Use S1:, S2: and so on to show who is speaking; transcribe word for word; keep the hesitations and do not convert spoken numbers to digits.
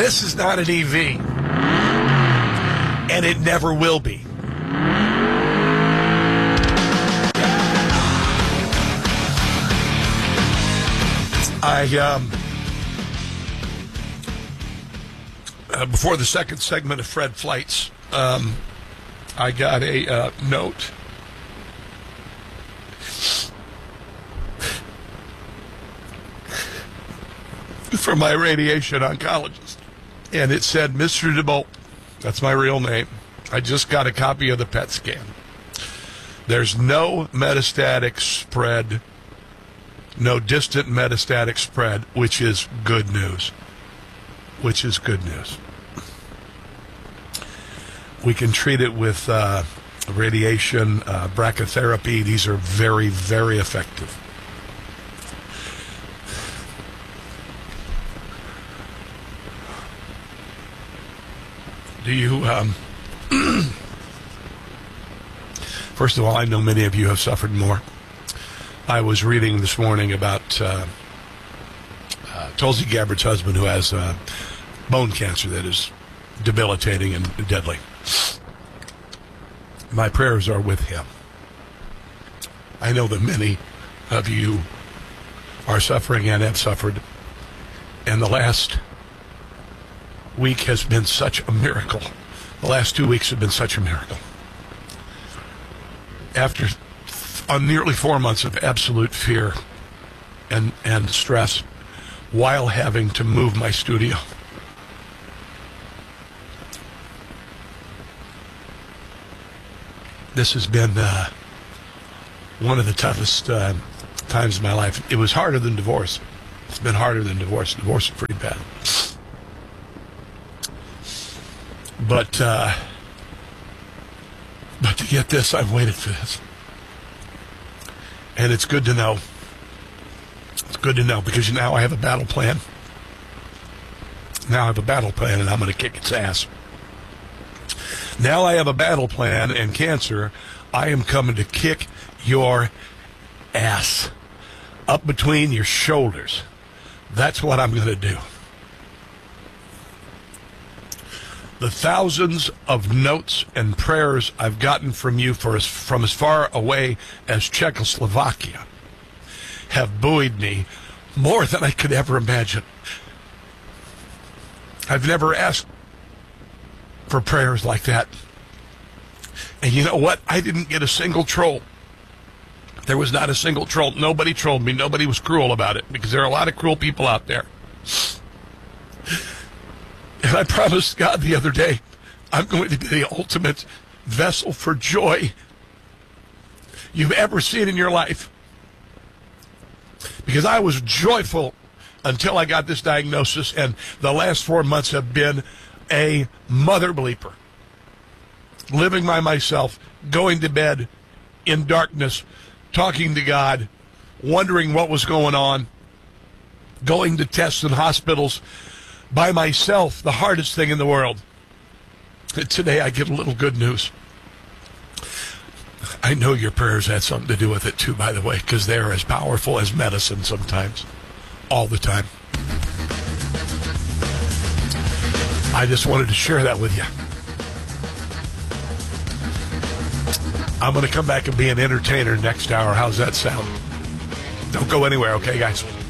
S1: This is not an E V, and it never will be. I, um, uh, before the second segment of Fred Flights, um, I got a uh, note from my radiation oncologist, and it said, Mister DeBolt, that's my real name, I just got a copy of the P E T scan. There's no metastatic spread, no distant metastatic spread, which is good news. Which is good news. We can treat it with uh, radiation, uh, brachytherapy. These are very, very effective. Do you, um, first of all, I know many of you have suffered more. I was reading this morning about uh, uh, Tulsi Gabbard's husband, who has uh, bone cancer that is debilitating and deadly. My prayers are with him. I know that many of you are suffering and have suffered, and the last week has been such a miracle. The last two weeks have been such a miracle. After on nearly four months of absolute fear and and stress, while having to move my studio, this has been uh, one of the toughest uh, times of my life. It was harder than divorce. It's been harder than divorce. Divorce is pretty bad. But uh, but to get this, I've waited for this. And it's good to know. It's good to know because now I have a battle plan. Now I have a battle plan, and I'm going to kick its ass. Now I have a battle plan, and cancer, I am coming to kick your ass up between your shoulders. That's what I'm going to do. The thousands of notes and prayers I've gotten from you for as, from as far away as Czechoslovakia have buoyed me more than I could ever imagine. I've never asked for prayers like that. And you know what? I didn't get a single troll. There was not a single troll. Nobody trolled me. Nobody was cruel about it because there are a lot of cruel people out there. And I promised God the other day, I'm going to be the ultimate vessel for joy you've ever seen in your life. Because I was joyful until I got this diagnosis, and the last four months have been a mother bleeper. Living by myself, going to bed in darkness, talking to God, wondering what was going on, going to tests in hospitals by myself, the hardest thing in the world. And today I get a little good news. I know your prayers had something to do with it too, by the way, because they are as powerful as medicine sometimes, all the time. I just wanted to share that with you. I'm going to come back and be an entertainer next hour. How's that sound? Don't go anywhere, okay, guys?